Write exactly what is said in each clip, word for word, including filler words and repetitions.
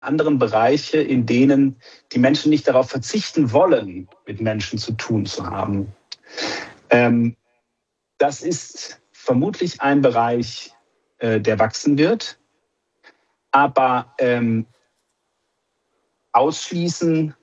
anderen Bereiche, in denen die Menschen nicht darauf verzichten wollen, mit Menschen zu tun zu haben. Ähm, das ist vermutlich ein Bereich, äh, der wachsen wird. Aber ähm, ausschließen,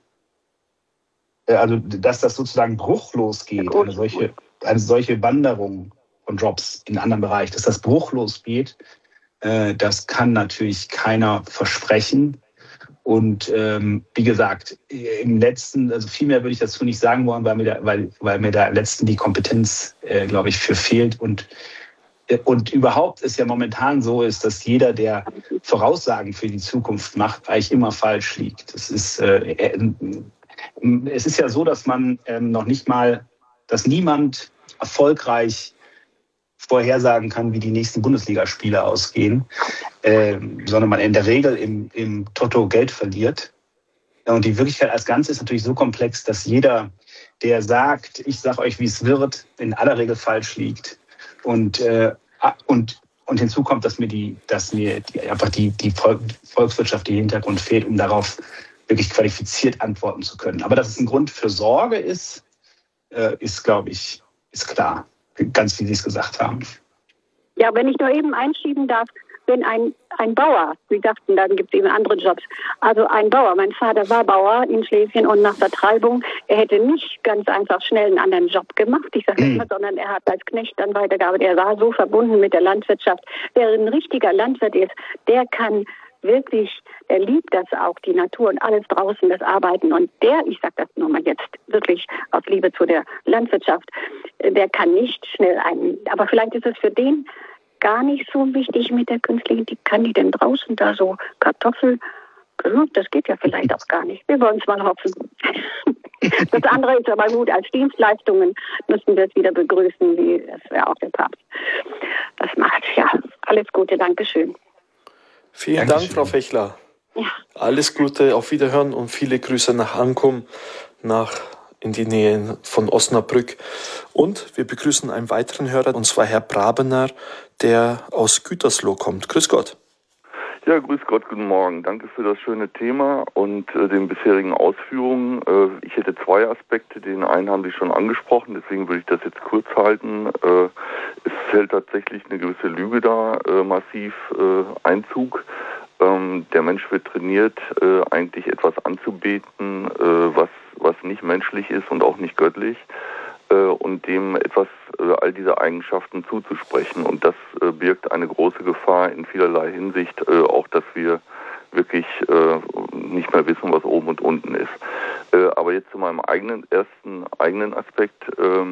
äh, also dass das sozusagen bruchlos geht, eine solche, eine solche Wanderung von Jobs in einen anderen Bereich, dass das bruchlos geht, äh, das kann natürlich keiner versprechen. Und ähm, wie gesagt, im letzten, also viel mehr würde ich dazu nicht sagen wollen, weil mir da, weil, weil mir da im letzten die Kompetenz, äh, glaube ich, für fehlt. Und, äh, und überhaupt ist ja momentan so, ist, dass jeder, der Voraussagen für die Zukunft macht, eigentlich immer falsch liegt. Das ist, äh, äh, es ist ja so, dass man äh, noch nicht mal, dass niemand erfolgreich vorhersagen kann, wie die nächsten Bundesligaspiele ausgehen, äh, sondern man in der Regel im, im Toto Geld verliert. Und die Wirklichkeit als Ganze ist natürlich so komplex, dass jeder, der sagt, ich sage euch, wie es wird, in aller Regel falsch liegt. Und, äh, und, und hinzu kommt, dass mir, die, dass mir die, einfach die, die volkswirtschaftliche Hintergrund fehlt, um darauf wirklich qualifiziert antworten zu können. Aber dass es ein Grund für Sorge ist, äh, ist, glaube ich, ist klar. Ganz wie Sie es gesagt haben. Ja, wenn ich nur eben einschieben darf, wenn ein, ein Bauer, Sie sagten, dann gibt es eben andere Jobs, also ein Bauer, mein Vater war Bauer in Schlesien und nach Vertreibung, er hätte nicht ganz einfach schnell einen anderen Job gemacht, ich sage mhm. immer, sondern er hat als Knecht dann weitergearbeitet, er war so verbunden mit der Landwirtschaft. Wer ein richtiger Landwirt ist, der kann wirklich, der liebt das auch, die Natur und alles draußen, das Arbeiten. Und der, ich sage das nur mal jetzt wirklich aus Liebe zu der Landwirtschaft, der kann nicht schnell einen, aber vielleicht ist es für den gar nicht so wichtig mit der künstlichen, die kann die denn draußen da so Kartoffel, das geht ja vielleicht auch gar nicht. Wir wollen es mal hoffen. Das andere ist aber gut, als Dienstleistungen müssen wir es wieder begrüßen, wie das wäre auch der Papst. Das macht, ja, alles Gute, Dankeschön. Vielen Dankeschön. Dank, Frau Fechler. Ja. Alles Gute, auf Wiederhören und viele Grüße nach Ankum, nach in die Nähe von Osnabrück. Und wir begrüßen einen weiteren Hörer, und zwar Herr Brabener, der aus Gütersloh kommt. Grüß Gott. Ja, grüß Gott, guten Morgen. Danke für das schöne Thema und äh, den bisherigen Ausführungen. Äh, ich hätte zwei Aspekte. Den einen haben Sie schon angesprochen, deswegen würde ich das jetzt kurz halten. Äh, es hält tatsächlich eine gewisse Lüge da äh, massiv äh, Einzug. Ähm, der Mensch wird trainiert, äh, eigentlich etwas anzubeten, äh, was, was nicht menschlich ist und auch nicht göttlich. Und dem etwas, all diese Eigenschaften zuzusprechen. Und das birgt eine große Gefahr in vielerlei Hinsicht, auch dass wir wirklich nicht mehr wissen, was oben und unten ist. Aber jetzt zu meinem eigenen ersten eigenen Aspekt.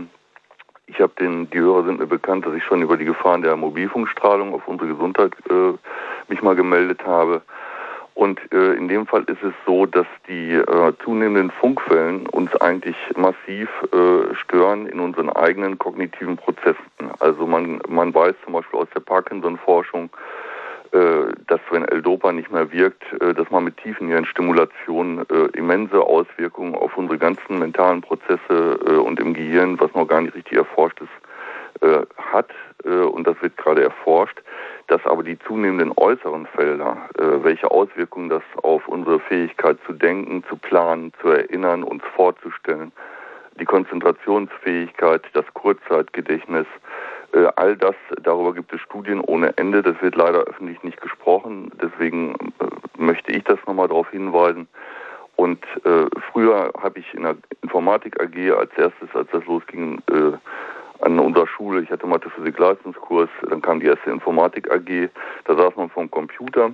Ich habe den, die Hörer sind mir bekannt, dass ich schon über die Gefahren der Mobilfunkstrahlung auf unsere Gesundheit mich mal gemeldet habe. Und äh, in dem Fall ist es so, dass die äh, zunehmenden Funkwellen uns eigentlich massiv äh, stören in unseren eigenen kognitiven Prozessen. Also man, man weiß zum Beispiel aus der Parkinson-Forschung, äh, dass wenn L-Dopa nicht mehr wirkt, äh, dass man mit Tiefenhirnstimulation äh, immense Auswirkungen auf unsere ganzen mentalen Prozesse äh, und im Gehirn, was noch gar nicht richtig erforscht ist, äh, hat. Äh, und das wird gerade erforscht. Dass aber die zunehmenden äußeren Felder, äh, welche Auswirkungen das auf unsere Fähigkeit zu denken, zu planen, zu erinnern, uns vorzustellen, die Konzentrationsfähigkeit, das Kurzzeitgedächtnis, äh, all das, darüber gibt es Studien ohne Ende, das wird leider öffentlich nicht gesprochen, deswegen äh, möchte ich das nochmal darauf hinweisen. Und äh, früher habe ich in der Informatik A G als erstes, als das losging, äh, an unserer Schule, ich hatte Mathe-Physik-Leistungskurs, dann kam die erste Informatik A G, da saß man vorm Computer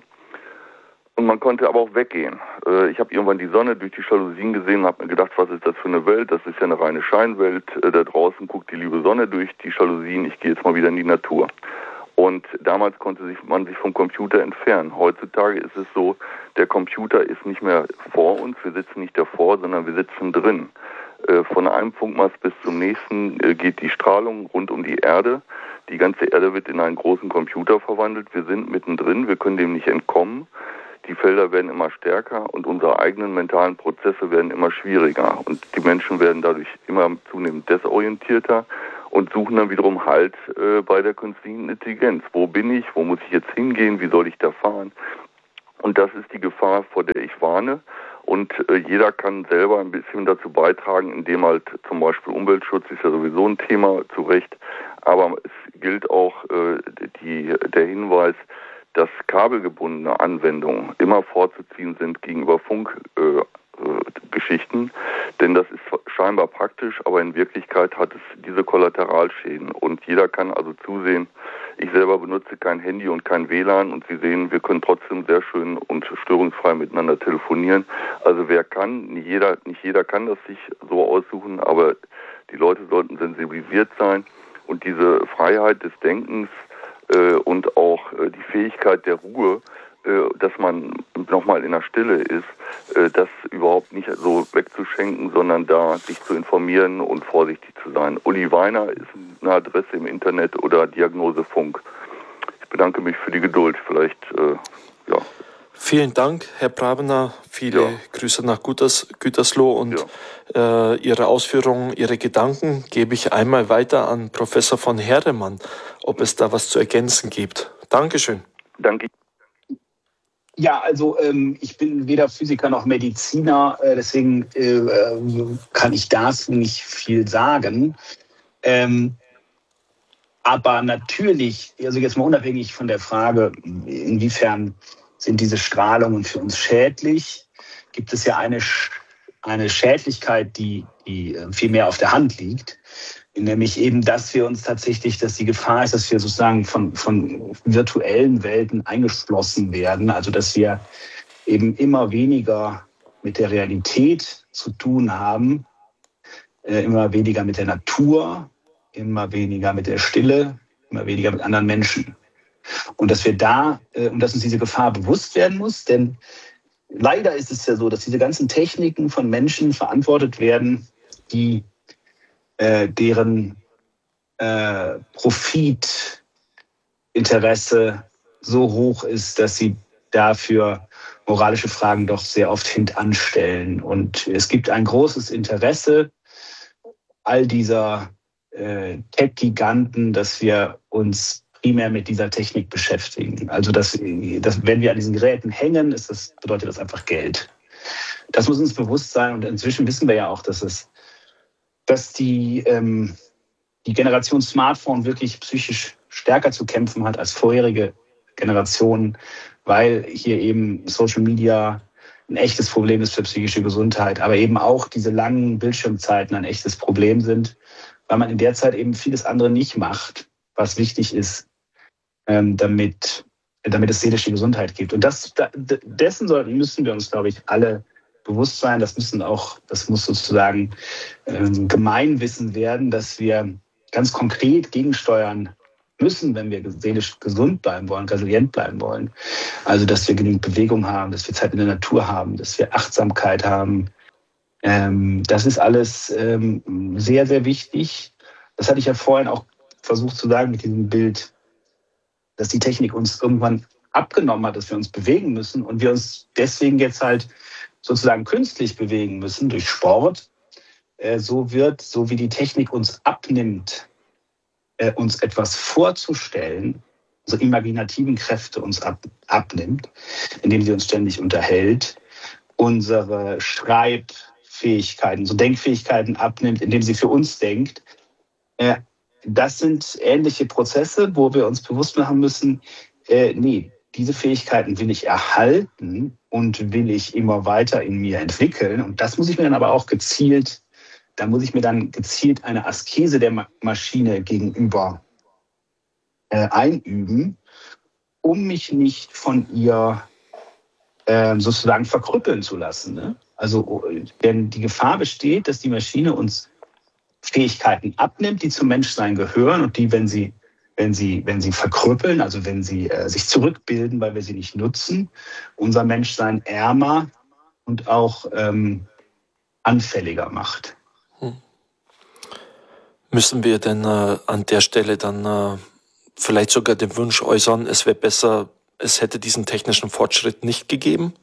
und man konnte aber auch weggehen. Ich habe irgendwann die Sonne durch die Jalousien gesehen und habe mir gedacht, was ist das für eine Welt? Das ist ja eine reine Scheinwelt. Da draußen guckt die liebe Sonne durch die Jalousien, ich gehe jetzt mal wieder in die Natur. Und damals konnte sich, man sich vom Computer entfernen. Heutzutage ist es so, der Computer ist nicht mehr vor uns, wir sitzen nicht davor, sondern wir sitzen drin. Von einem Funkmast bis zum nächsten geht die Strahlung rund um die Erde. Die ganze Erde wird in einen großen Computer verwandelt. Wir sind mittendrin, wir können dem nicht entkommen. Die Felder werden immer stärker und unsere eigenen mentalen Prozesse werden immer schwieriger. Und die Menschen werden dadurch immer zunehmend desorientierter und suchen dann wiederum Halt äh, bei der künstlichen Intelligenz. Wo bin ich? Wo muss ich jetzt hingehen? Wie soll ich da fahren? Und das ist die Gefahr, vor der ich warne. Und äh, jeder kann selber ein bisschen dazu beitragen, indem halt zum Beispiel Umweltschutz ist ja sowieso ein Thema, zu Recht. Aber es gilt auch äh, die, der Hinweis, dass kabelgebundene Anwendungen immer vorzuziehen sind gegenüber Funkgeschichten. Äh, denn das ist scheinbar praktisch, aber in Wirklichkeit hat es diese Kollateralschäden. Und jeder kann also zusehen. Ich selber benutze kein Handy und kein W L A N und Sie sehen, wir können trotzdem sehr schön und störungsfrei miteinander telefonieren. Also wer kann, nicht jeder, nicht jeder kann das sich so aussuchen, aber die Leute sollten sensibilisiert sein und diese Freiheit des Denkens äh, und auch äh, die Fähigkeit der Ruhe, äh, dass man nochmal in der Stille ist, äh, das überhaupt nicht so wegzuschenken, sondern da sich zu informieren und vorsichtig zu sein. Uli Weiner ist eine Adresse im Internet oder Diagnose Funk. Ich bedanke mich für die Geduld. Vielleicht, äh, ja. Vielen Dank, Herr Brabener. Viele ja. Grüße nach Güters, Gütersloh und ja. äh, Ihre Ausführungen, Ihre Gedanken gebe ich einmal weiter an Professor von Herdemann, ob es da was zu ergänzen gibt. Dankeschön. Danke. Ja, also ähm, ich bin weder Physiker noch Mediziner, äh, deswegen äh, kann ich dazu nicht viel sagen. Ähm, aber natürlich, also jetzt mal unabhängig von der Frage, inwiefern sind diese Strahlungen für uns schädlich, gibt es ja eine, eine Schädlichkeit, die, die viel mehr auf der Hand liegt. Nämlich eben, dass wir uns tatsächlich, dass die Gefahr ist, dass wir sozusagen von, von virtuellen Welten eingeschlossen werden. Also dass wir eben immer weniger mit der Realität zu tun haben, äh, immer weniger mit der Natur, immer weniger mit der Stille, immer weniger mit anderen Menschen. Und dass wir da, äh, und dass uns diese Gefahr bewusst werden muss, denn leider ist es ja so, dass diese ganzen Techniken von Menschen verantwortet werden, die äh, deren äh, Profitinteresse so hoch ist, dass sie dafür moralische Fragen doch sehr oft hintanstellen. Und es gibt ein großes Interesse all dieser äh, Tech-Giganten, dass wir uns primär mit dieser Technik beschäftigen. Also dass, dass wenn wir an diesen Geräten hängen, ist das, bedeutet das einfach Geld. Das muss uns bewusst sein. Und inzwischen wissen wir ja auch, dass es, dass die, ähm, die Generation Smartphone wirklich psychisch stärker zu kämpfen hat als vorherige Generationen, weil hier eben Social Media ein echtes Problem ist für psychische Gesundheit, aber eben auch diese langen Bildschirmzeiten ein echtes Problem sind, weil man in der Zeit eben vieles andere nicht macht, was wichtig ist, ähm, damit, damit es seelische Gesundheit gibt. Und das, da, dessen sollten, müssen wir uns, glaube ich, alle bewusst sein. Das müssen auch, das muss sozusagen ähm, Gemeinwissen werden, dass wir ganz konkret gegensteuern müssen, wenn wir seelisch gesund bleiben wollen, resilient bleiben wollen. Also, dass wir genügend Bewegung haben, dass wir Zeit in der Natur haben, dass wir Achtsamkeit haben. Ähm, das ist alles ähm, sehr, sehr wichtig. Das hatte ich ja vorhin auch versucht zu sagen mit diesem Bild, dass die Technik uns irgendwann abgenommen hat, dass wir uns bewegen müssen und wir uns deswegen jetzt halt sozusagen künstlich bewegen müssen durch Sport. Äh, so wird, so wie die Technik uns abnimmt, äh, uns etwas vorzustellen, unsere imaginativen Kräfte uns ab, abnimmt, indem sie uns ständig unterhält, unsere Schreibfähigkeiten, so Denkfähigkeiten abnimmt, indem sie für uns denkt. Äh, das sind ähnliche Prozesse, wo wir uns bewusst machen müssen, äh, nee, diese Fähigkeiten will ich erhalten und will ich immer weiter in mir entwickeln. Und das muss ich mir dann aber auch gezielt, da muss ich mir dann gezielt eine Askese der Maschine gegenüber äh, einüben, um mich nicht von ihr äh, sozusagen verkrüppeln zu lassen. Ne? Also, denn die Gefahr besteht, dass die Maschine uns Fähigkeiten abnimmt, die zum Menschsein gehören und die, wenn sie wenn sie, wenn sie verkrüppeln, also wenn sie äh, sich zurückbilden, weil wir sie nicht nutzen, unser Menschsein ärmer und auch ähm, anfälliger macht. Hm. Müssen wir denn äh, an der Stelle dann äh, vielleicht sogar den Wunsch äußern, es wäre besser, es hätte diesen technischen Fortschritt nicht gegeben?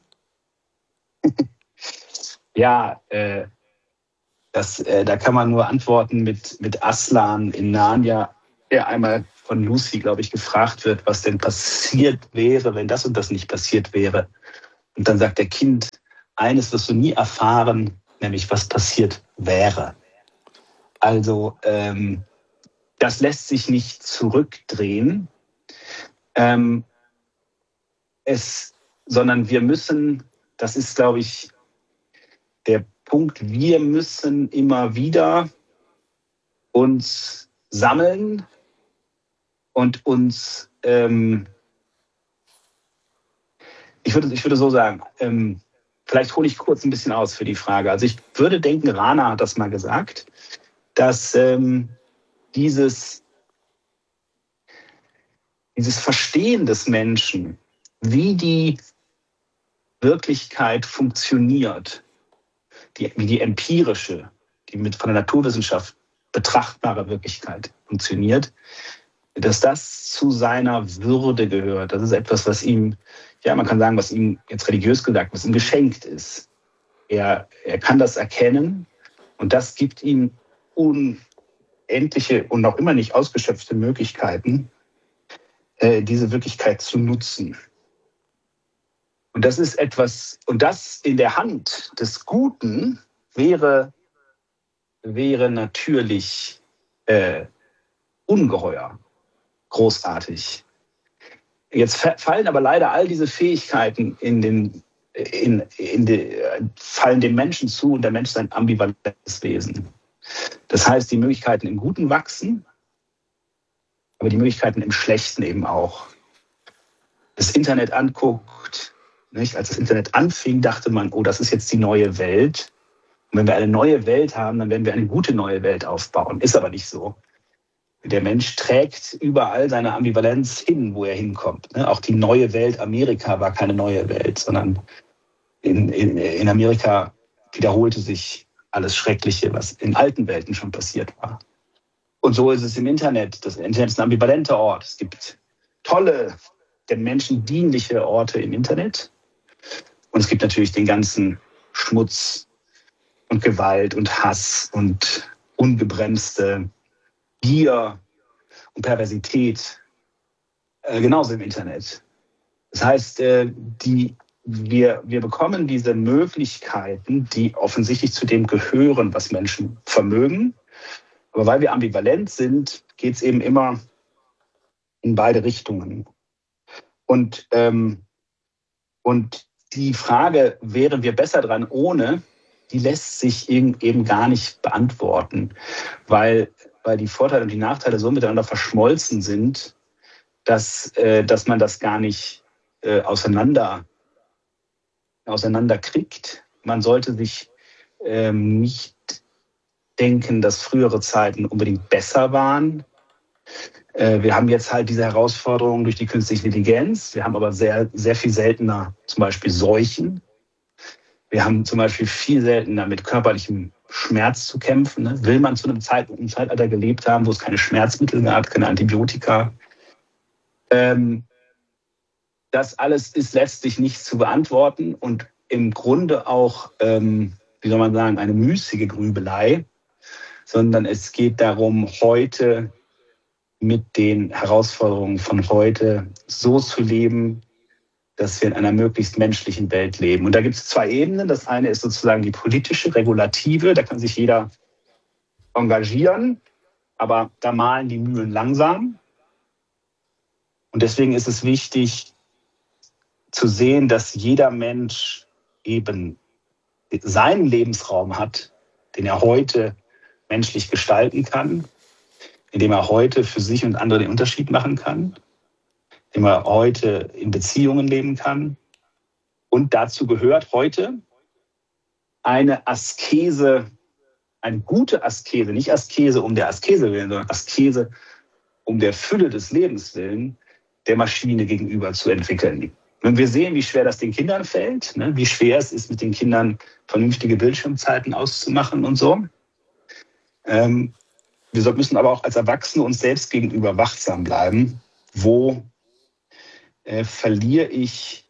Ja, äh, das, äh, da kann man nur antworten mit, mit Aslan in Narnia, der einmal von Lucy, glaube ich, gefragt wird, was denn passiert wäre, wenn das und das nicht passiert wäre. Und dann sagt der Kind, eines wirst du nie erfahren, nämlich was passiert wäre. Also ähm, das lässt sich nicht zurückdrehen, ähm, es, sondern wir müssen, das ist, glaube ich, der Punkt, wir müssen immer wieder uns sammeln und uns, ähm, ich würde, ich würde so sagen, ähm, vielleicht hole ich kurz ein bisschen aus für die Frage. Also ich würde denken, Rana hat das mal gesagt, dass ähm, dieses, dieses Verstehen des Menschen, wie die Wirklichkeit funktioniert, die, wie die empirische, die mit von der Naturwissenschaft betrachtbare Wirklichkeit funktioniert, dass das zu seiner Würde gehört. Das ist etwas, was ihm, ja, man kann sagen, was ihm jetzt religiös gesagt, was ihm geschenkt ist. Er, er kann das erkennen und das gibt ihm unendliche und noch immer nicht ausgeschöpfte Möglichkeiten, äh, diese Wirklichkeit zu nutzen. Und das ist etwas, und das in der Hand des Guten wäre, wäre natürlich äh, ungeheuer, großartig. Jetzt fallen aber leider all diese Fähigkeiten in den, in, in die, fallen dem Menschen zu und der Mensch ist ein ambivalentes Wesen. Das heißt, die Möglichkeiten im Guten wachsen, aber die Möglichkeiten im Schlechten eben auch. Das Internet anguckt, nicht? Als das Internet anfing, dachte man, oh, das ist jetzt die neue Welt. Und wenn wir eine neue Welt haben, dann werden wir eine gute neue Welt aufbauen. Ist aber nicht so. Der Mensch trägt überall seine Ambivalenz hin, wo er hinkommt. Auch die neue Welt Amerika war keine neue Welt, sondern in, in, in Amerika wiederholte sich alles Schreckliche, was in alten Welten schon passiert war. Und so ist es im Internet. Das Internet ist ein ambivalenter Ort. Es gibt tolle, den Menschen dienliche Orte im Internet. Und es gibt natürlich den ganzen Schmutz und Gewalt und Hass und ungebremste Gier und Perversität, äh, genauso im Internet. Das heißt, äh, die, wir, wir bekommen diese Möglichkeiten, die offensichtlich zu dem gehören, was Menschen vermögen. Aber weil wir ambivalent sind, geht es eben immer in beide Richtungen. Und, ähm, und die Frage, wären wir besser dran ohne, die lässt sich eben gar nicht beantworten, weil, weil die Vorteile und die Nachteile so miteinander verschmolzen sind, dass, äh, dass man das gar nicht äh, auseinander, auseinander kriegt. Man sollte sich ähm, nicht denken, dass frühere Zeiten unbedingt besser waren. Äh, wir haben jetzt halt diese Herausforderungen durch die künstliche Intelligenz. Wir haben aber sehr, sehr viel seltener zum Beispiel Seuchen. Wir haben zum Beispiel viel seltener mit körperlichem Schmerz zu kämpfen. Ne? Will man zu einem, Zeit, einem Zeitalter gelebt haben, wo es keine Schmerzmittel gab, keine Antibiotika? Ähm, das alles ist letztlich nicht zu beantworten und im Grunde auch, ähm, wie soll man sagen, eine müßige Grübelei, sondern es geht darum, heute mit den Herausforderungen von heute so zu leben, dass wir in einer möglichst menschlichen Welt leben. Und da gibt es zwei Ebenen. Das eine ist sozusagen die politische, regulative. Da kann sich jeder engagieren, aber da mahlen die Mühlen langsam. Und deswegen ist es wichtig zu sehen, dass jeder Mensch eben seinen Lebensraum hat, den er heute menschlich gestalten kann, indem er heute für sich und andere den Unterschied machen kann, indem er heute in Beziehungen leben kann. Und dazu gehört heute eine Askese, eine gute Askese, nicht Askese um der Askese willen, sondern Askese um der Fülle des Lebens willen, der Maschine gegenüber zu entwickeln. Und wir sehen, wie schwer das den Kindern fällt, ne? Wie schwer es ist, mit den Kindern vernünftige Bildschirmzeiten auszumachen und so. Ähm, wir müssen aber auch als Erwachsene uns selbst gegenüber wachsam bleiben. Wo äh, verliere ich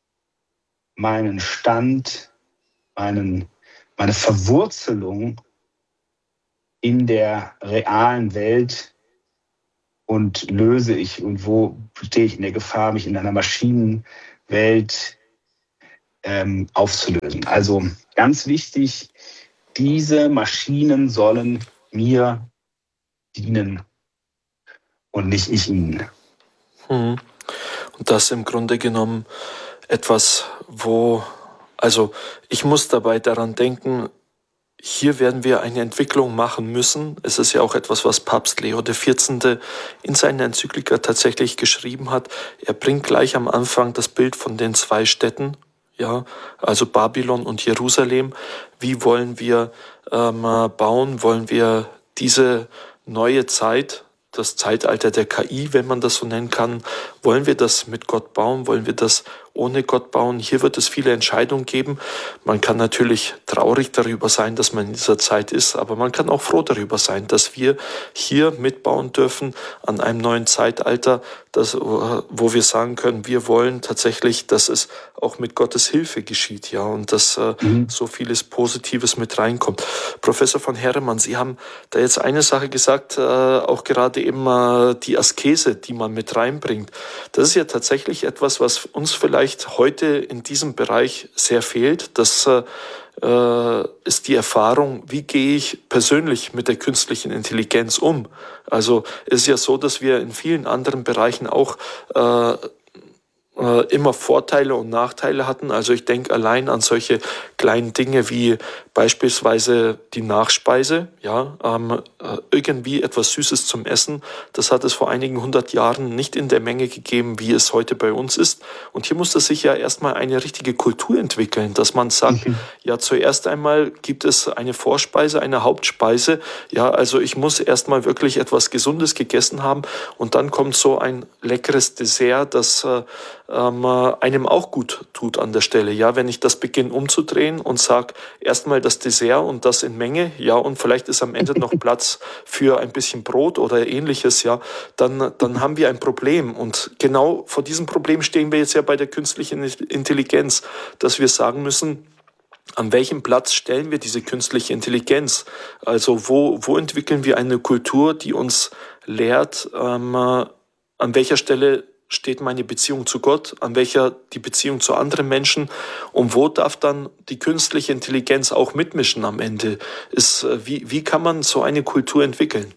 meinen Stand, meinen, meine Verwurzelung in der realen Welt und löse ich und wo stehe ich in der Gefahr, mich in einer Maschinenwelt ähm, aufzulösen. Also ganz wichtig, diese Maschinen sollen mir dienen und nicht ich ihnen. Hm. Und das im Grunde genommen etwas, wo, also ich muss dabei daran denken, hier werden wir eine Entwicklung machen müssen. Es ist ja auch etwas, was Papst Leo der vierzehnte in seiner Enzyklika tatsächlich geschrieben hat. Er bringt gleich am Anfang das Bild von den zwei Städten, ja, also Babylon und Jerusalem. Wie wollen wir ähm, bauen? Wollen wir diese neue Zeit, das Zeitalter der K I, wenn man das so nennen kann, wollen wir das mit Gott bauen? Wollen wir das ohne Gott bauen? Hier wird es viele Entscheidungen geben. Man kann natürlich traurig darüber sein, dass man in dieser Zeit ist, aber man kann auch froh darüber sein, dass wir hier mitbauen dürfen an einem neuen Zeitalter, das, wo wir sagen können, wir wollen tatsächlich, dass es auch mit Gottes Hilfe geschieht, ja, und dass äh, mhm. so vieles Positives mit reinkommt. Professor von Herremann, Sie haben da jetzt eine Sache gesagt, äh, auch gerade eben äh, die Askese, die man mit reinbringt. Das ist ja tatsächlich etwas, was uns vielleicht heute in diesem Bereich sehr fehlt. Das äh, ist die Erfahrung, wie gehe ich persönlich mit der künstlichen Intelligenz um. Also es ist ja so, dass wir in vielen anderen Bereichen auch äh, äh, immer Vorteile und Nachteile hatten. Also ich denke allein an solche kleinen Dinge wie beispielsweise die Nachspeise, ja, ähm, irgendwie etwas Süßes zum Essen. Das hat es vor einigen hundert Jahren nicht in der Menge gegeben, wie es heute bei uns ist. Und hier musste sich ja erstmal eine richtige Kultur entwickeln, dass man sagt, mhm. ja, zuerst einmal gibt es eine Vorspeise, eine Hauptspeise. Ja, also ich muss erstmal wirklich etwas Gesundes gegessen haben und dann kommt so ein leckeres Dessert, das äh, ähm, einem auch gut tut an der Stelle. Ja, wenn ich das beginne umzudrehen und sage, erstmal das Dessert und das in Menge, ja, und vielleicht ist am Ende noch Platz für ein bisschen Brot oder ähnliches, ja, dann, dann haben wir ein Problem. Und genau vor diesem Problem stehen wir jetzt ja bei der künstlichen Intelligenz, dass wir sagen müssen, an welchem Platz stellen wir diese künstliche Intelligenz? Also wo, wo entwickeln wir eine Kultur, die uns lehrt, ähm, an welcher Stelle steht meine Beziehung zu Gott, an welcher die Beziehung zu anderen Menschen und wo darf dann die künstliche Intelligenz auch mitmischen am Ende? Ist, wie, wie kann man so eine Kultur entwickeln?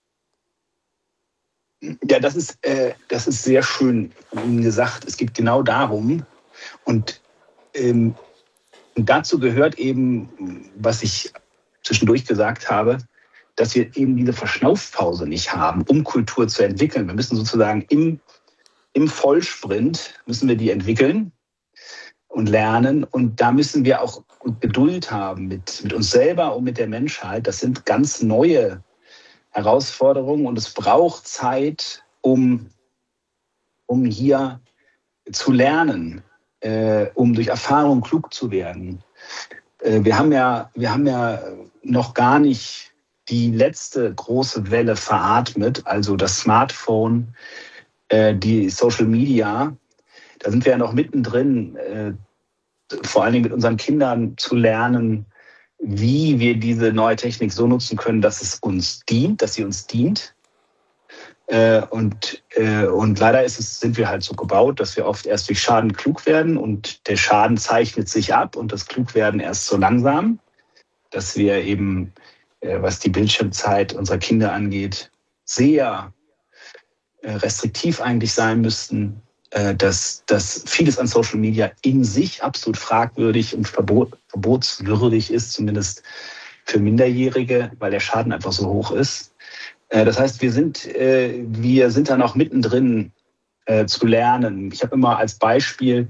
Ja, das ist, äh, das ist sehr schön gesagt. Es geht genau darum und ähm, dazu gehört eben, was ich zwischendurch gesagt habe, dass wir eben diese Verschnaufpause nicht haben, um Kultur zu entwickeln. Wir müssen sozusagen im Im Vollsprint müssen wir die entwickeln und lernen. Und da müssen wir auch Geduld haben mit, mit uns selber und mit der Menschheit. Das sind ganz neue Herausforderungen und es braucht Zeit, um, um hier zu lernen, äh, um durch Erfahrung klug zu werden. Äh, wir haben ja, wir haben ja noch gar nicht die letzte große Welle veratmet, also das Smartphone, die Social Media, da sind wir ja noch mittendrin, äh, vor allen Dingen mit unseren Kindern zu lernen, wie wir diese neue Technik so nutzen können, dass es uns dient, dass sie uns dient. Äh, und, äh, und leider ist es, sind wir halt so gebaut, dass wir oft erst durch Schaden klug werden und der Schaden zeichnet sich ab und das Klugwerden erst so langsam, dass wir eben, äh, was die Bildschirmzeit unserer Kinder angeht, sehr restriktiv eigentlich sein müssten, dass, dass vieles an Social Media in sich absolut fragwürdig und verbot, verbotswürdig ist, zumindest für Minderjährige, weil der Schaden einfach so hoch ist. Das heißt, wir sind, wir sind da noch mittendrin zu lernen. Ich habe immer als Beispiel,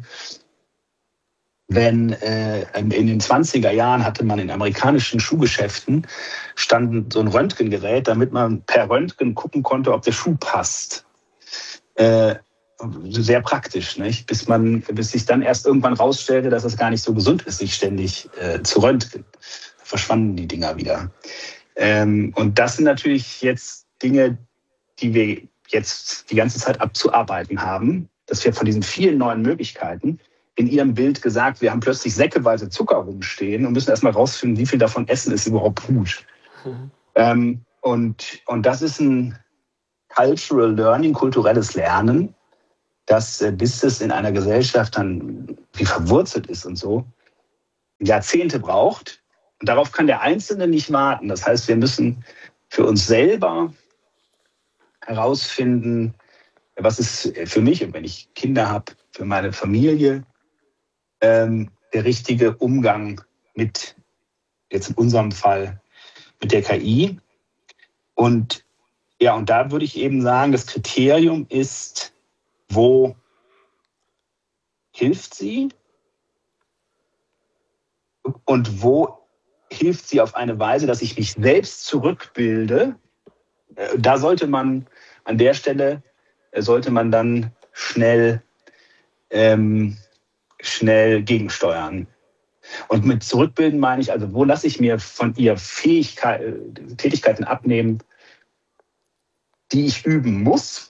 wenn in den zwanziger Jahren hatte man in amerikanischen Schuhgeschäften stand so ein Röntgengerät, damit man per Röntgen gucken konnte, ob der Schuh passt. Äh, sehr praktisch, nicht? Bis man, bis sich dann erst irgendwann rausstellte, dass es gar nicht so gesund ist, sich ständig äh, zu röntgen. Da verschwanden die Dinger wieder. Ähm, und das sind natürlich jetzt Dinge, die wir jetzt die ganze Zeit abzuarbeiten haben, dass wir von diesen vielen neuen Möglichkeiten in Ihrem Bild gesagt, wir haben plötzlich säckeweise Zucker rumstehen und müssen erstmal rausfinden, wie viel davon Essen ist überhaupt gut. Mhm. Ähm, und, und das ist ein Cultural Learning, kulturelles Lernen, das, äh, bis es in einer Gesellschaft dann wie verwurzelt ist und so, Jahrzehnte braucht. Und darauf kann der Einzelne nicht warten. Das heißt, wir müssen für uns selber herausfinden, was ist für mich, und wenn ich Kinder habe, für meine Familie, ähm, der richtige Umgang mit, jetzt in unserem Fall, mit der K I. Und ja, und da würde ich eben sagen, das Kriterium ist, wo hilft sie und wo hilft sie auf eine Weise, dass ich mich selbst zurückbilde. Da sollte man an der Stelle, sollte man dann schnell, ähm, schnell gegensteuern. Und mit zurückbilden meine ich, also wo lasse ich mir von ihr Fähigkeit, Tätigkeiten abnehmen, die ich üben muss,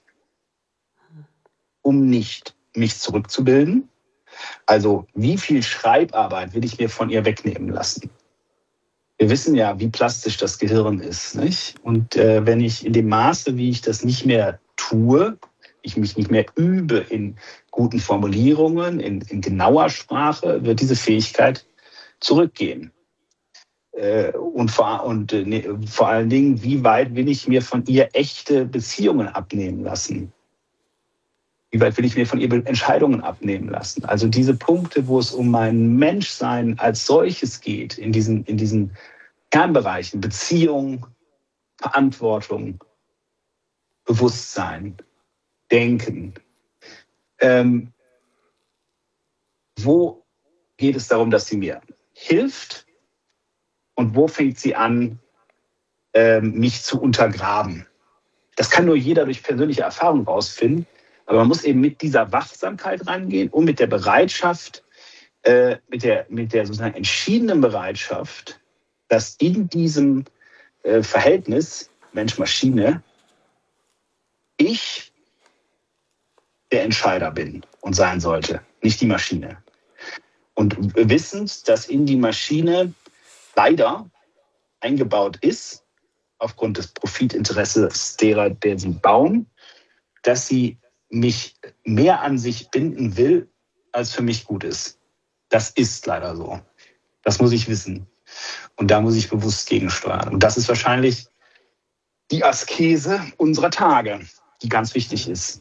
um nicht mich zurückzubilden. Also wie viel Schreibarbeit will ich mir von ihr wegnehmen lassen? Wir wissen ja, wie plastisch das Gehirn ist, nicht? Und äh, wenn ich in dem Maße, wie ich das nicht mehr tue, ich mich nicht mehr übe in guten Formulierungen, in, in genauer Sprache, wird diese Fähigkeit zurückgehen. Äh, und vor, und äh, ne, vor allen Dingen, wie weit will ich mir von ihr echte Beziehungen abnehmen lassen? Wie weit will ich mir von ihr Entscheidungen abnehmen lassen? Also diese Punkte, wo es um mein Menschsein als solches geht, in diesen, in diesen Kernbereichen, Beziehung, Verantwortung, Bewusstsein, Denken. Ähm, wo geht es darum, dass sie mir hilft und wo fängt sie an, ähm, mich zu untergraben? Das kann nur jeder durch persönliche Erfahrung rausfinden. Aber man muss eben mit dieser Wachsamkeit rangehen und mit der Bereitschaft, äh, mit der, mit der sozusagen entschiedenen Bereitschaft, dass in diesem äh, Verhältnis Mensch-Maschine ich der Entscheider bin und sein sollte, nicht die Maschine. Und wissend, dass in die Maschine leider eingebaut ist, aufgrund des Profitinteresses derer, der sie bauen, dass sie mich mehr an sich binden will, als für mich gut ist. Das ist leider so. Das muss ich wissen. Und da muss ich bewusst gegensteuern. Und das ist wahrscheinlich die Askese unserer Tage, die ganz wichtig ist.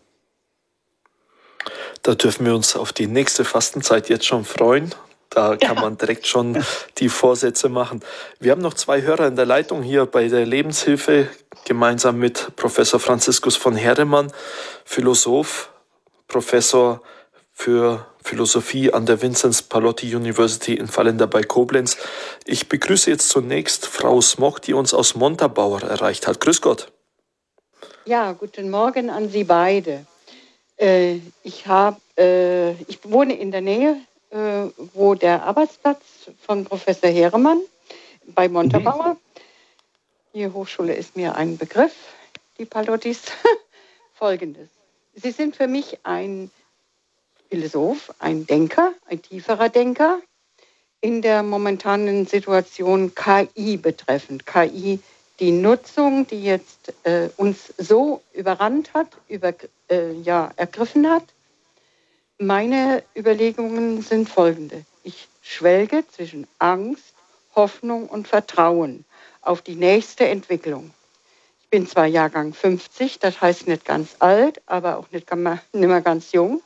Da dürfen wir uns auf die nächste Fastenzeit jetzt schon freuen. Da kann ja. man direkt schon die Vorsätze machen. Wir haben noch zwei Hörer in der Leitung hier bei der Lebenshilfe, gemeinsam mit Professor Franziskus von Herdemann, Philosoph, Professor für Philosophie an der Vinzenz Pallotti University in Vallendar bei Koblenz. Ich begrüße jetzt zunächst Frau Smock, die uns aus Montabaur erreicht hat. Grüß Gott. Ja, guten Morgen an Sie beide. Äh, ich, hab, äh, ich wohne in der Nähe, äh, wo der Arbeitsplatz von Professor Herdemann bei Montabaur. Mhm. Die Hochschule ist mir ein Begriff, die Pallottis. Folgendes. Sie sind für mich ein Philosoph, ein Denker, ein tieferer Denker in der momentanen Situation K I betreffend. K I, die Nutzung, die jetzt äh, uns so überrannt hat, über, äh, ja, ergriffen hat. Meine Überlegungen sind folgende. Ich schwelge zwischen Angst, Hoffnung und Vertrauen auf die nächste Entwicklung. Ich bin zwar Jahrgang fünfzig, das heißt nicht ganz alt, aber auch nicht, nicht mehr ganz jung.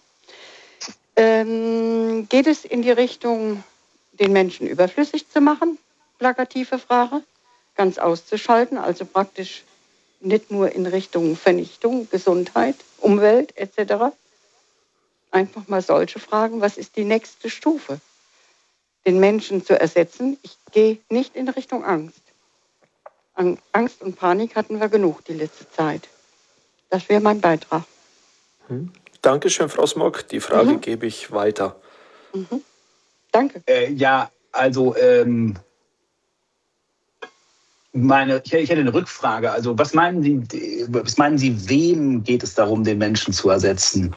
Ähm, geht es in die Richtung, den Menschen überflüssig zu machen? Plakative Frage. Ganz auszuschalten, also praktisch nicht nur in Richtung Vernichtung, Gesundheit, Umwelt et cetera. Einfach mal solche Fragen. Was ist die nächste Stufe? Den Menschen zu ersetzen. Ich gehe nicht in Richtung Angst. Angst und Panik hatten wir genug die letzte Zeit. Das wäre mein Beitrag. Hm. Dankeschön, Frau Smock. Die Frage mhm. gebe ich weiter. Mhm. Danke. Äh, ja, also ähm, meine, ich, ich hätte eine Rückfrage. Also was meinen Sie, was meinen Sie, wem geht es darum, den Menschen zu ersetzen?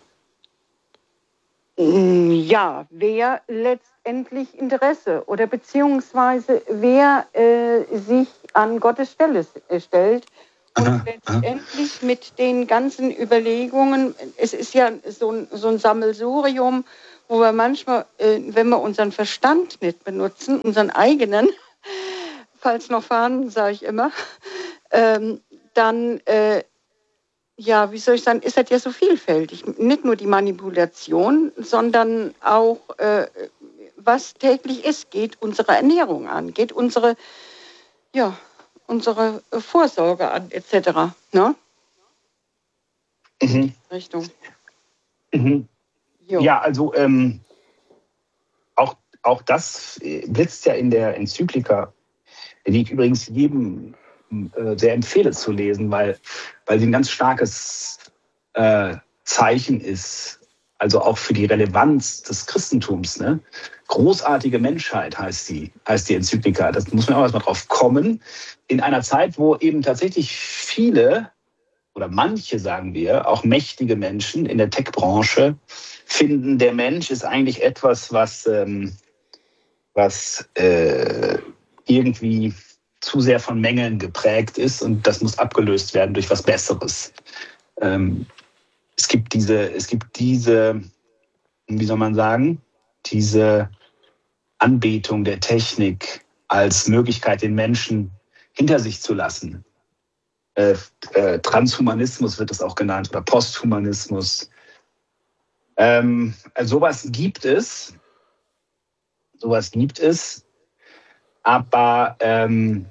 Ja, wer letztendlich Interesse oder beziehungsweise wer äh, sich an Gottes Stelle stellt Und aha, letztendlich aha. mit den ganzen Überlegungen, es ist ja so ein, so ein Sammelsurium, wo wir manchmal, äh, wenn wir unseren Verstand nicht benutzen, unseren eigenen, falls noch vorhanden, sage ich immer, ähm, dann, äh, ja, wie soll ich sagen, ist das ja so vielfältig. Nicht nur die Manipulation, sondern auch, äh, was täglich ist, geht unsere Ernährung an, geht unsere, ja, unsere Vorsorge an, et cetera. Ne? Mhm. Richtung. Mhm. Ja, also ähm, auch, auch das blitzt ja in der Enzyklika, die ich übrigens jedem äh, sehr empfehle zu lesen, weil, weil sie ein ganz starkes äh, Zeichen ist, also auch für die Relevanz des Christentums. Ne? Großartige Menschheit heißt die, heißt die Enzyklika. Das muss man auch erstmal drauf kommen. In einer Zeit, wo eben tatsächlich viele oder manche, sagen wir, auch mächtige Menschen in der Tech-Branche finden, der Mensch ist eigentlich etwas, was, ähm, was äh, irgendwie zu sehr von Mängeln geprägt ist und das muss abgelöst werden durch was Besseres. Ähm, es gibt diese, es gibt diese, wie soll man sagen, diese Anbetung der Technik als Möglichkeit, den Menschen hinter sich zu lassen. Äh, äh, Transhumanismus wird es auch genannt oder Posthumanismus. Ähm, also sowas gibt es, sowas gibt es, aber ähm,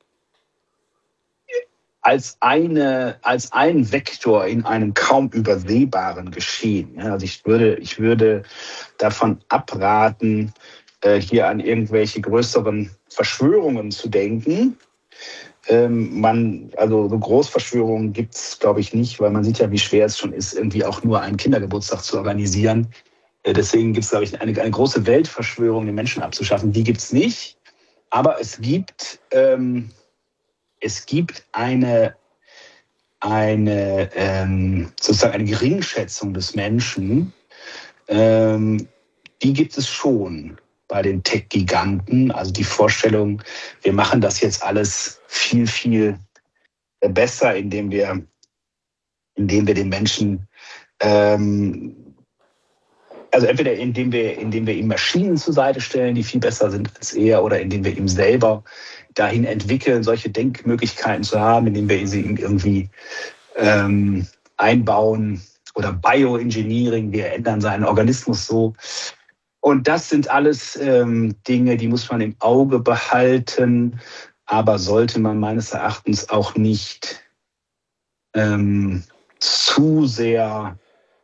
als eine, als ein Vektor in einem kaum übersehbaren Geschehen. Ja, also ich würde, ich würde davon abraten, äh, hier an irgendwelche größeren Verschwörungen zu denken. Ähm, man, also so Großverschwörungen gibt es, glaube ich, nicht, weil man sieht ja, wie schwer es schon ist, irgendwie auch nur einen Kindergeburtstag zu organisieren. Äh, deswegen gibt es, glaube ich, eine, eine große Weltverschwörung, den Menschen abzuschaffen. Die gibt es nicht. Aber es gibt, ähm, es gibt eine, eine ähm, sozusagen eine Geringschätzung des Menschen. Ähm, die gibt es schon bei den Tech-Giganten. Also die Vorstellung, wir machen das jetzt alles viel, viel besser, indem wir, indem wir den Menschen, ähm, also entweder indem wir, indem wir ihm Maschinen zur Seite stellen, die viel besser sind als er, oder indem wir ihm selber dahin entwickeln, solche Denkmöglichkeiten zu haben, indem wir sie irgendwie ähm, einbauen, oder Bioengineering, wir ändern seinen Organismus so. Und das sind alles ähm, Dinge, die muss man im Auge behalten, aber sollte man meines Erachtens auch nicht ähm, zu sehr,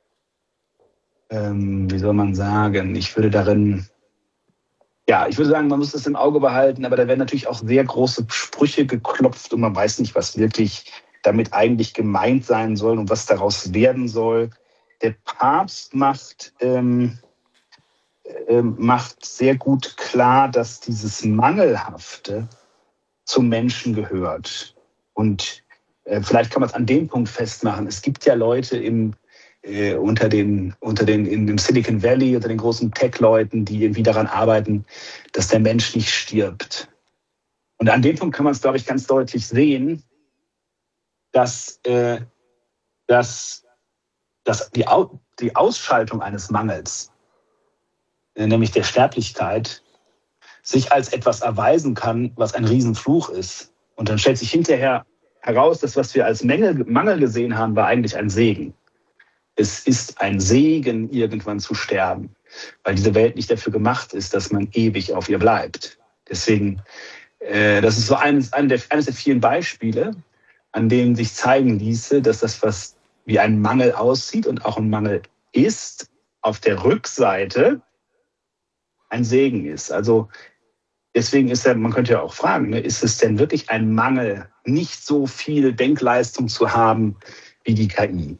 ähm, wie soll man sagen, ich würde darin, ja, ich würde sagen, man muss das im Auge behalten, aber da werden natürlich auch sehr große Sprüche geklopft und man weiß nicht, was wirklich damit eigentlich gemeint sein soll und was daraus werden soll. Der Papst macht... Ähm, macht sehr gut klar, dass dieses Mangelhafte zum Menschen gehört. Und äh, vielleicht kann man es an dem Punkt festmachen. Es gibt ja Leute im, äh, unter den, unter den, in, im Silicon Valley, unter den großen Tech-Leuten, die irgendwie daran arbeiten, dass der Mensch nicht stirbt. Und an dem Punkt kann man es, glaube ich, ganz deutlich sehen, dass, äh, dass, dass die, Au- die Ausschaltung eines Mangels, nämlich der Sterblichkeit, sich als etwas erweisen kann, was ein Riesenfluch ist. Und dann stellt sich hinterher heraus, dass was wir als Mängel, Mangel gesehen haben, war eigentlich ein Segen. Es ist ein Segen, irgendwann zu sterben, weil diese Welt nicht dafür gemacht ist, dass man ewig auf ihr bleibt. Deswegen, äh, das ist so eines, eines, der, eines der vielen Beispiele, an denen sich zeigen ließe, dass das, was wie ein Mangel aussieht und auch ein Mangel ist, auf der Rückseite ein Segen ist. Also deswegen ist ja, man könnte ja auch fragen, ne, ist es denn wirklich ein Mangel, nicht so viel Denkleistung zu haben wie die K I?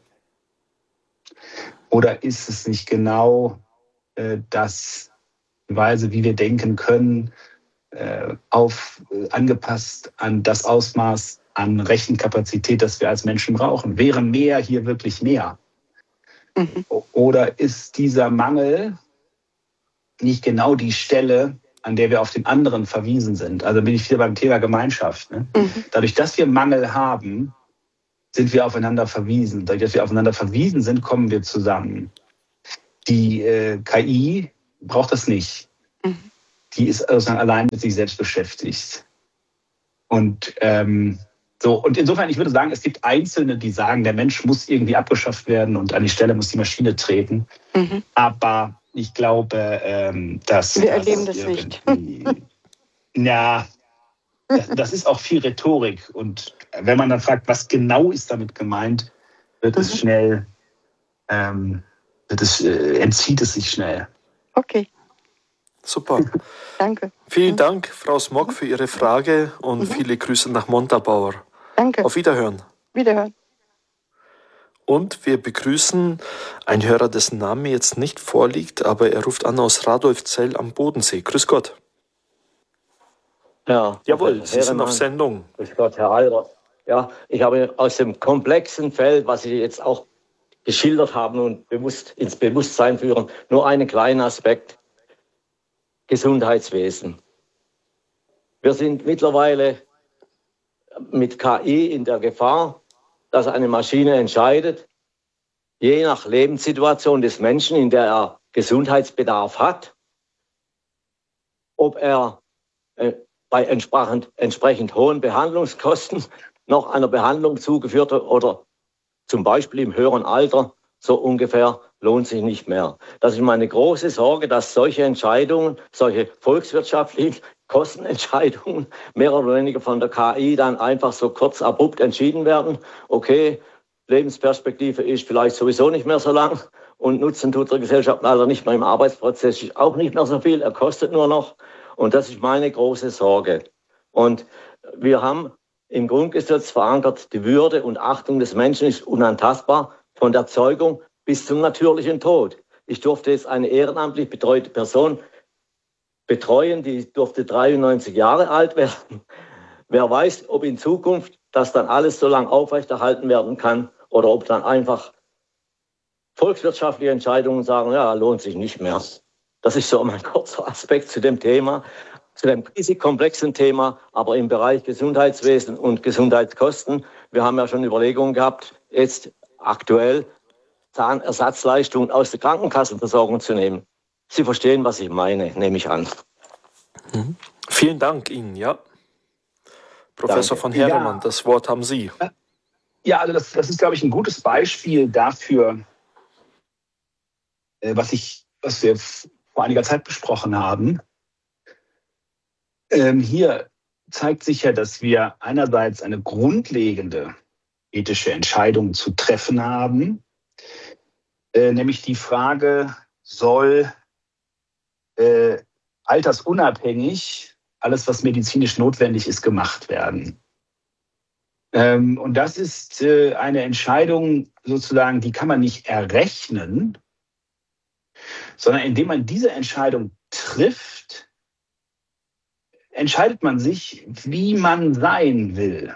Oder ist es nicht genau äh, das, die Weise, wie wir denken können, äh, auf, äh, angepasst an das Ausmaß an Rechenkapazität, das wir als Menschen brauchen? Wäre mehr hier wirklich mehr? Mhm. Oder ist dieser Mangel nicht genau die Stelle, an der wir auf den anderen verwiesen sind? Also bin ich hier beim Thema Gemeinschaft. Ne? Mhm. Dadurch, dass wir Mangel haben, sind wir aufeinander verwiesen. Dadurch, dass wir aufeinander verwiesen sind, kommen wir zusammen. Die äh, K I braucht das nicht. Mhm. Die ist sozusagen allein mit sich selbst beschäftigt. Und ähm, so, und insofern, ich würde sagen, es gibt Einzelne, die sagen, der Mensch muss irgendwie abgeschafft werden und an die Stelle muss die Maschine treten. Mhm. Aber ich glaube, ähm, dass... Wir das erleben das nicht. Ja, das, das ist auch viel Rhetorik. Und wenn man dann fragt, was genau ist damit gemeint, wird mhm. es schnell, ähm, wird es, äh, entzieht es sich schnell. Okay. Super. Danke. Vielen Dank, Frau Smog, für Ihre Frage und mhm. viele Grüße nach Montabaur. Danke. Auf Wiederhören. Wiederhören. Und wir begrüßen einen Hörer, dessen Name jetzt nicht vorliegt, aber er ruft an aus Radolfzell am Bodensee. Grüß Gott. Ja, jawohl, Sie sind auf Sendung. Grüß Gott, Herr Alter. Ja, ich habe aus dem komplexen Feld, was Sie jetzt auch geschildert haben und bewusst ins Bewusstsein führen, nur einen kleinen Aspekt. Gesundheitswesen. Wir sind mittlerweile mit K I in der Gefahr, dass eine Maschine entscheidet, je nach Lebenssituation des Menschen, in der er Gesundheitsbedarf hat, ob er äh, bei entsprechend, entsprechend hohen Behandlungskosten noch einer Behandlung zugeführt wird oder zum Beispiel im höheren Alter so ungefähr lohnt sich nicht mehr. Das ist meine große Sorge, dass solche Entscheidungen, solche volkswirtschaftlichen Kostenentscheidungen mehr oder weniger von der K I dann einfach so kurz abrupt entschieden werden. Okay, Lebensperspektive ist vielleicht sowieso nicht mehr so lang und Nutzen tut der Gesellschaft leider nicht mehr im Arbeitsprozess, ist auch nicht mehr so viel, er kostet nur noch. Und das ist meine große Sorge. Und wir haben im Grundgesetz verankert, die Würde und Achtung des Menschen ist unantastbar von der Zeugung bis zum natürlichen Tod. Ich durfte jetzt eine ehrenamtlich betreute Person betreuen, die durfte dreiundneunzig Jahre alt werden. Wer weiß, ob in Zukunft das dann alles so lange aufrechterhalten werden kann oder ob dann einfach volkswirtschaftliche Entscheidungen sagen, ja, lohnt sich nicht mehr. Das ist so mein kurzer Aspekt zu dem Thema, zu dem riesig komplexen Thema, aber im Bereich Gesundheitswesen und Gesundheitskosten. Wir haben ja schon Überlegungen gehabt, jetzt aktuell Zahnersatzleistungen aus der Krankenkassenversorgung zu nehmen. Sie verstehen, was ich meine, nehme ich an. Mhm. Vielen Dank Ihnen, ja. Professor Danke. von Herremann, Ja. Das Wort haben Sie. Ja, also das, das ist, glaube ich, ein gutes Beispiel dafür, was, ich, was wir vor einiger Zeit besprochen haben. Ähm, hier zeigt sich ja, dass wir einerseits eine grundlegende ethische Entscheidung zu treffen haben, äh, nämlich die Frage, soll äh, altersunabhängig alles, was medizinisch notwendig ist, gemacht werden. Ähm, und das ist äh, eine Entscheidung sozusagen, die kann man nicht errechnen, sondern indem man diese Entscheidung trifft, entscheidet man sich, wie man sein will.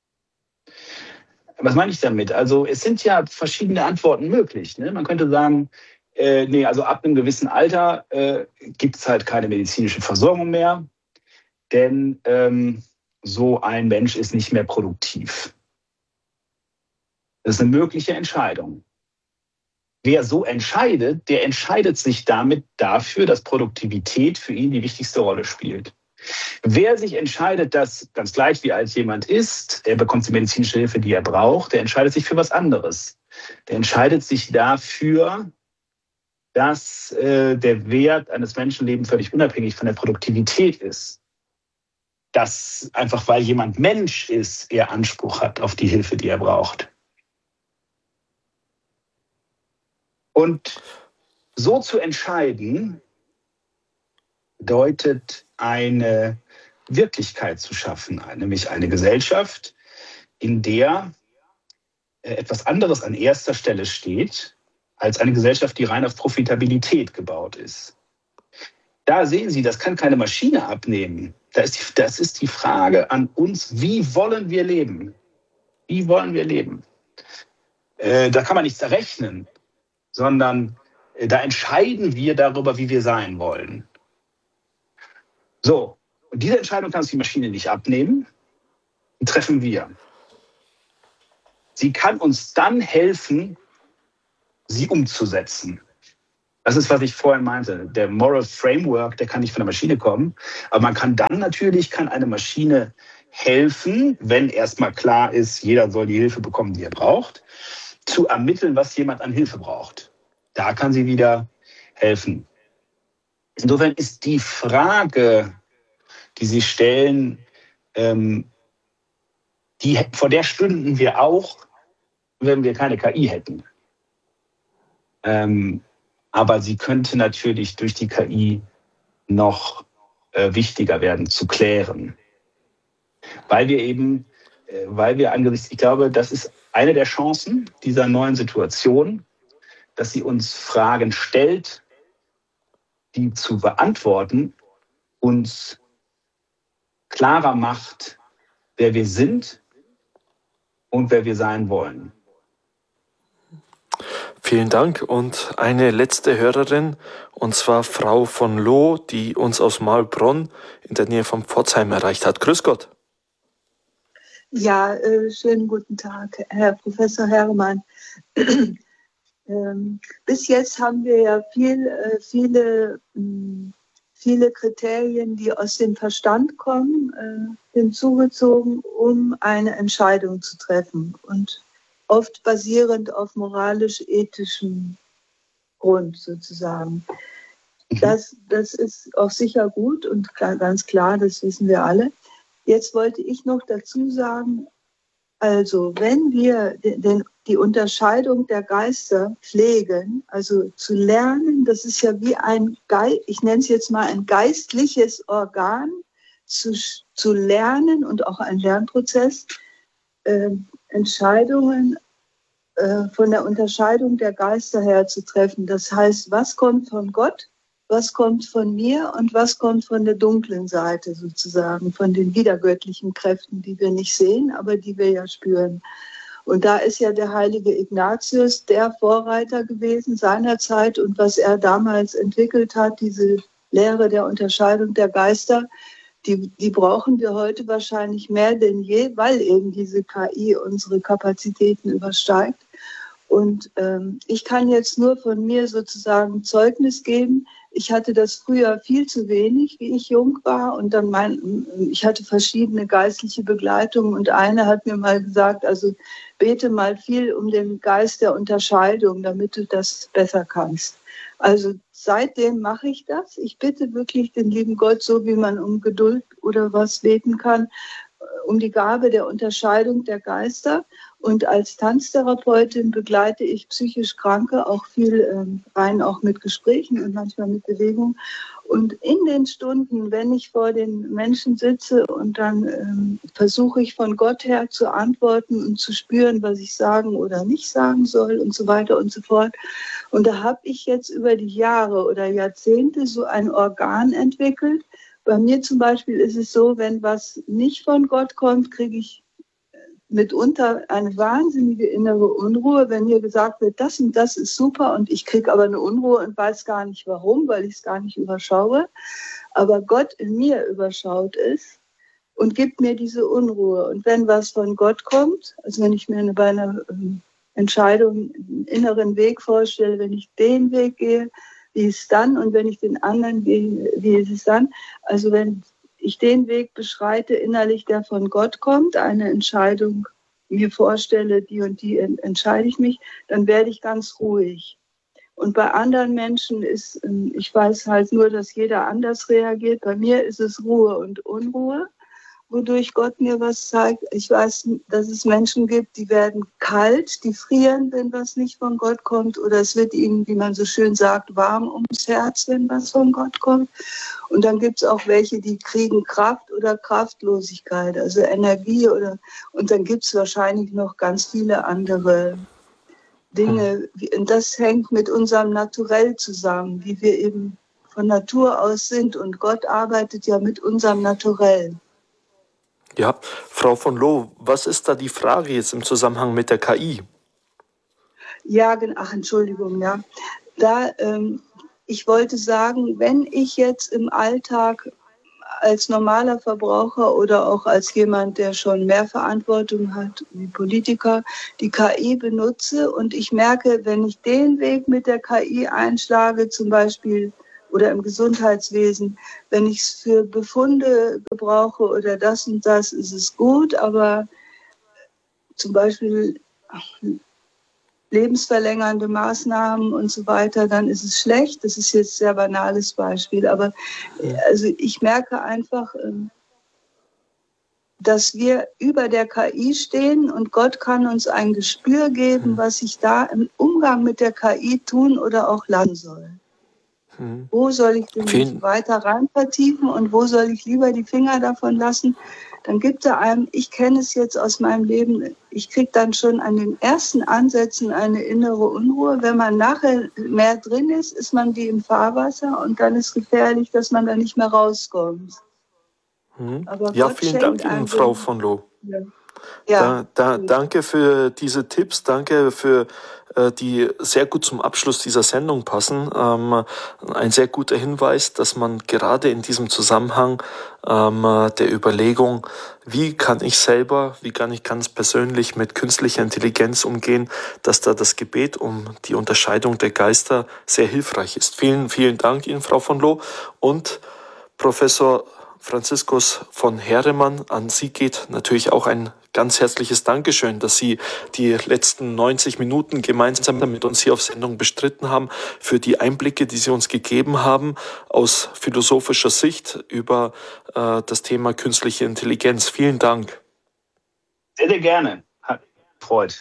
Was meine ich damit? Also es sind ja verschiedene Antworten möglich. Ne? Man könnte sagen, äh, nee, also ab einem gewissen Alter äh, gibt es halt keine medizinische Versorgung mehr, denn ähm, so ein Mensch ist nicht mehr produktiv. Das ist eine mögliche Entscheidung. Wer so entscheidet, der entscheidet sich damit dafür, dass Produktivität für ihn die wichtigste Rolle spielt. Wer sich entscheidet, dass ganz gleich wie alt jemand ist, er bekommt die medizinische Hilfe, die er braucht, der entscheidet sich für was anderes. Der entscheidet sich dafür, dass äh, der Wert eines Menschenlebens völlig unabhängig von der Produktivität ist. Dass einfach, weil jemand Mensch ist, er Anspruch hat auf die Hilfe, die er braucht. Und so zu entscheiden, bedeutet eine Wirklichkeit zu schaffen, nämlich eine Gesellschaft, in der etwas anderes an erster Stelle steht, als eine Gesellschaft, die rein auf Profitabilität gebaut ist. Da sehen Sie, das kann keine Maschine abnehmen. Das ist die, das ist die Frage an uns, wie wollen wir leben? Wie wollen wir leben? Äh, da kann man nichts errechnen, sondern äh, da entscheiden wir darüber, wie wir sein wollen. So, und diese Entscheidung kann uns die Maschine nicht abnehmen, die treffen wir. Sie kann uns dann helfen, sie umzusetzen. Das ist, was ich vorhin meinte. Der Moral Framework, der kann nicht von der Maschine kommen. Aber man kann dann natürlich, kann eine Maschine helfen, wenn erstmal klar ist, jeder soll die Hilfe bekommen, die er braucht, zu ermitteln, was jemand an Hilfe braucht. Da kann sie wieder helfen. Insofern ist die Frage, die Sie stellen, ähm, die, vor der stünden wir auch, wenn wir keine K I hätten. Ähm, aber sie könnte natürlich durch die K I noch äh, wichtiger werden zu klären. Weil wir eben, äh, weil wir angesichts, ich glaube, das ist eine der Chancen dieser neuen Situation, dass sie uns Fragen stellt, die zu beantworten uns klarer macht, wer wir sind und wer wir sein wollen. Vielen Dank. Und eine letzte Hörerin, und zwar Frau von Loh, die uns aus Mahlbronn in der Nähe von Pforzheim erreicht hat. Grüß Gott. Ja, äh, schönen guten Tag, Herr Professor Herrmann. ähm, bis jetzt haben wir ja viel, äh, viele, mh, viele Kriterien, die aus dem Verstand kommen, äh, hinzugezogen, um eine Entscheidung zu treffen. Und oft basierend auf moralisch-ethischem Grund sozusagen. Das, das ist auch sicher gut und ganz klar, das wissen wir alle. Jetzt wollte ich noch dazu sagen, also wenn wir den, die Unterscheidung der Geister pflegen, also zu lernen, das ist ja wie ein, Ge- ich nenne es jetzt mal ein geistliches Organ, zu, zu lernen und auch ein Lernprozess, äh, Entscheidungen äh, von der Unterscheidung der Geister her zu treffen. Das heißt, was kommt von Gott, was kommt von mir und was kommt von der dunklen Seite sozusagen, von den widergöttlichen Kräften, die wir nicht sehen, aber die wir ja spüren. Und da ist ja der heilige Ignatius der Vorreiter gewesen seinerzeit und was er damals entwickelt hat, diese Lehre der Unterscheidung der Geister, Die, die brauchen wir heute wahrscheinlich mehr denn je, weil eben diese K I unsere Kapazitäten übersteigt. Und ähm, ich kann jetzt nur von mir sozusagen Zeugnis geben. Ich hatte das früher viel zu wenig, wie ich jung war. Und dann mein, ich hatte verschiedene geistliche Begleitungen. Und eine hat mir mal gesagt, also bete mal viel um den Geist der Unterscheidung, damit du das besser kannst. Also seitdem mache ich das. Ich bitte wirklich den lieben Gott, so wie man um Geduld oder was beten kann, um die Gabe der Unterscheidung der Geister. Und als Tanztherapeutin begleite ich psychisch Kranke auch viel ähm, rein, auch mit Gesprächen und manchmal mit Bewegung. Und in den Stunden, wenn ich vor den Menschen sitze und dann ähm, versuche ich von Gott her zu antworten und zu spüren, was ich sagen oder nicht sagen soll und so weiter und so fort. Und da habe ich jetzt über die Jahre oder Jahrzehnte so ein Organ entwickelt. Bei mir zum Beispiel ist es so, wenn was nicht von Gott kommt, kriege ich mitunter eine wahnsinnige innere Unruhe, wenn mir gesagt wird, das und das ist super und ich kriege aber eine Unruhe und weiß gar nicht warum, weil ich es gar nicht überschaue. Aber Gott in mir überschaut es und gibt mir diese Unruhe. Und wenn was von Gott kommt, also wenn ich mir eine, bei einer ähm, Entscheidung einen inneren Weg vorstelle, wenn ich den Weg gehe, wie ist es dann? Und wenn ich den anderen gehe, wie ist es dann? Also wenn ich den Weg beschreite innerlich, der von Gott kommt, eine Entscheidung mir vorstelle, die und die entscheide ich mich, dann werde ich ganz ruhig. Und bei anderen Menschen ist, ich weiß halt nur, dass jeder anders reagiert. Bei mir ist es Ruhe und Unruhe, wodurch Gott mir was zeigt. Ich weiß, dass es Menschen gibt, die werden kalt, die frieren, wenn was nicht von Gott kommt. Oder es wird ihnen, wie man so schön sagt, warm ums Herz, wenn was von Gott kommt. Und dann gibt es auch welche, die kriegen Kraft oder Kraftlosigkeit, also Energie. Oder und dann gibt es wahrscheinlich noch ganz viele andere Dinge. Und das hängt mit unserem Naturell zusammen, wie wir eben von Natur aus sind. Und Gott arbeitet ja mit unserem Naturell. Ja, Frau von Loh, was ist da die Frage jetzt im Zusammenhang mit der K I? Ja, ach, Entschuldigung, ja. Da, ähm, ich wollte sagen, wenn ich jetzt im Alltag als normaler Verbraucher oder auch als jemand, der schon mehr Verantwortung hat, wie Politiker, die K I benutze und ich merke, wenn ich den Weg mit der K I einschlage, zum Beispiel oder im Gesundheitswesen, wenn ich es für Befunde gebrauche oder das und das, ist es gut, aber zum Beispiel lebensverlängernde Maßnahmen und so weiter, dann ist es schlecht. Das ist jetzt ein sehr banales Beispiel, aber also ich merke einfach, dass wir über der K I stehen und Gott kann uns ein Gespür geben, was ich da im Umgang mit der K I tun oder auch lassen soll. Hm. Wo soll ich denn mich weiter rein vertiefen und wo soll ich lieber die Finger davon lassen? Dann gibt er einem, ich kenne es jetzt aus meinem Leben, ich kriege dann schon an den ersten Ansätzen eine innere Unruhe. Wenn man nachher mehr drin ist, ist man wie im Fahrwasser und dann ist gefährlich, dass man da nicht mehr rauskommt. Hm. Aber ja, Gott vielen Dank Ihnen, Frau von Loo. Ja. Ja, da, da, danke für diese Tipps, danke für äh, die sehr gut zum Abschluss dieser Sendung passen. Ähm, ein sehr guter Hinweis, dass man gerade in diesem Zusammenhang ähm, der Überlegung, wie kann ich selber, wie kann ich ganz persönlich mit künstlicher Intelligenz umgehen, dass da das Gebet um die Unterscheidung der Geister sehr hilfreich ist. Vielen, vielen Dank Ihnen, Frau von Loo. Und Professor Franziskus von Heeremann, an Sie geht natürlich auch ein ganz herzliches Dankeschön, dass Sie die letzten neunzig Minuten gemeinsam mit uns hier auf Sendung bestritten haben, für die Einblicke, die Sie uns gegeben haben, aus philosophischer Sicht über äh, das Thema künstliche Intelligenz. Vielen Dank. Sehr, sehr gerne. Hat mich gefreut.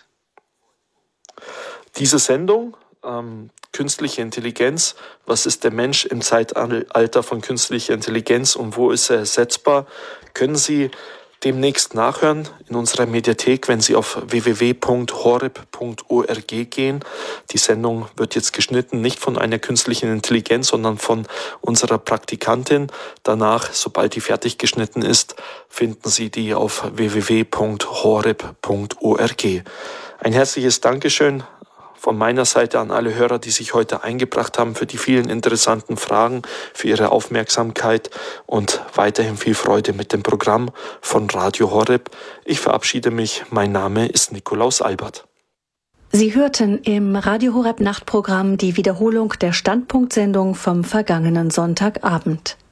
Diese Sendung, ähm, künstliche Intelligenz, was ist der Mensch im Zeitalter von künstlicher Intelligenz und wo ist er ersetzbar, können Sie demnächst nachhören in unserer Mediathek, wenn Sie auf w w w punkt horeb punkt org gehen. Die Sendung wird jetzt geschnitten, nicht von einer künstlichen Intelligenz, sondern von unserer Praktikantin. Danach, sobald die fertig geschnitten ist, finden Sie die auf w w w punkt horeb punkt org. Ein herzliches Dankeschön von meiner Seite an alle Hörer, die sich heute eingebracht haben, für die vielen interessanten Fragen, für Ihre Aufmerksamkeit und weiterhin viel Freude mit dem Programm von Radio Horeb. Ich verabschiede mich. Mein Name ist Nikolaus Albert. Sie hörten im Radio Horeb Nachtprogramm die Wiederholung der Standpunktsendung vom vergangenen Sonntagabend.